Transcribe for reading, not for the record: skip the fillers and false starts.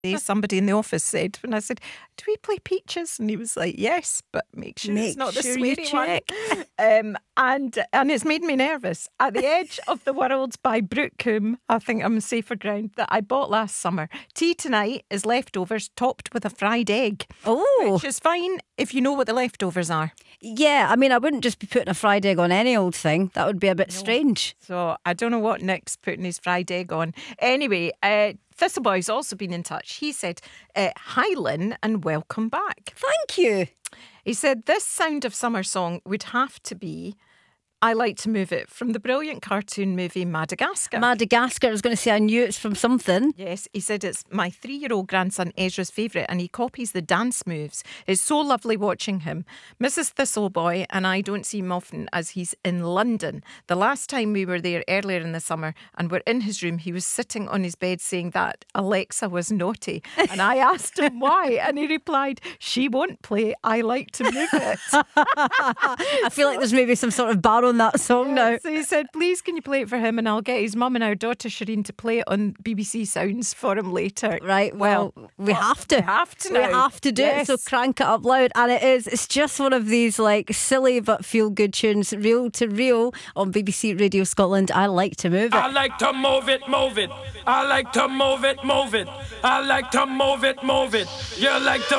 somebody in the office said, when I said, do we play Peaches? And he was like, yes, but make sure it's not the sweary one. And it's made me nervous. At the Edge of the World by Brooke Coombe, I think I'm safer ground, that I bought last summer. Tea tonight is leftovers topped with a fried egg. Oh. Which is fine if you know what the leftovers are. Yeah, I mean, I wouldn't just be putting a fried egg on any old thing. That would be a bit strange. So I don't know what Nick's putting his fried egg on. Anyway, Thistleboy's also been in touch. He said, hi Lynn and welcome back. Thank you. He said, this Sound of Summer song would have to be I Like to Move It from the brilliant cartoon movie Madagascar. Madagascar, I was going to say I knew it's from something. Yes, he said it's my 3-year-old grandson Ezra's favourite and he copies the dance moves. It's so lovely watching him. Mrs. Thistleboy and I don't see him often as he's in London. The last time we were there earlier in the summer and were in his room, he was sitting on his bed saying that Alexa was naughty. And I asked him why and he replied, she won't play I Like to Move It. I feel like there's maybe some sort of bar on that song now. So he said, please can you play it for him and I'll get his mum and our daughter Shireen to play it on BBC Sounds for him later. Right, well, we have to. We have to now. We have to do it, so crank it up loud. And it's just one of these like silly but feel good tunes, Reel to Reel on BBC Radio Scotland. I Like to Move It. I like to move it, move it. I like to move it, move it. I like to move it, move it. You like to